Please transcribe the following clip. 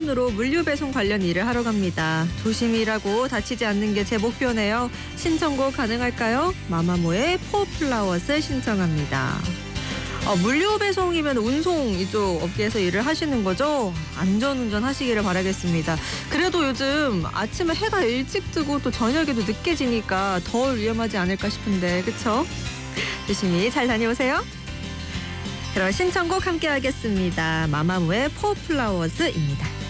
으로 물류 배송 관련 일을 하러 갑니다. 조심히 일하고 다치지 않는 게 제 목표네요. 신청곡 가능할까요? 마마무의 포플라워스 신청합니다. 물류 배송이면 운송 이쪽 업계에서 일을 하시는 거죠? 안전운전 하시기를 바라겠습니다. 그래도 요즘 아침에 해가 일찍 뜨고 또 저녁에도 늦게 지니까 더 위험하지 않을까 싶은데 그쵸? 조심히 잘 다녀오세요. 그럼 신청곡 함께 하겠습니다. 마마무의 포플라워스입니다.